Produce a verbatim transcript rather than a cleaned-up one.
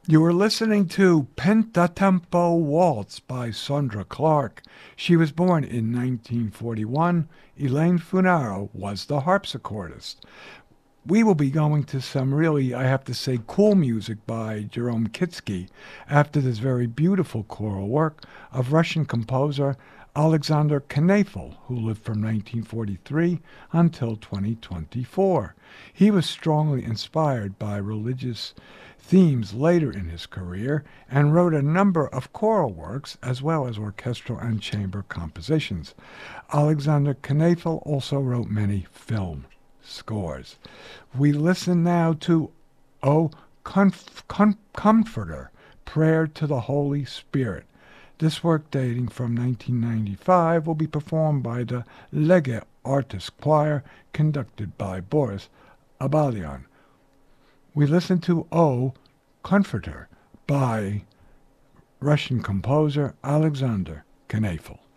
You were listening to Pentatempo Waltz by Sondra Clark. She was born in nineteen forty-one. Elaine Funaro was the harpsichordist. We will be going to some really, I have to say, cool music by Jerome Kitsky after this very beautiful choral work of Russian composer Alexander Knefel, who lived from nineteen forty-three until twenty twenty-four. He was strongly inspired by religious themes later in his career and wrote a number of choral works as well as orchestral and chamber compositions. Alexander Knefel also wrote many film scores. We listen now to O Comf- Com- Comforter, Prayer to the Holy Spirit. This work, dating from nineteen ninety-five, will be performed by the Lege Artist Choir, conducted by Boris Abalian. We listen to O Comforter by Russian composer Alexander Knefel.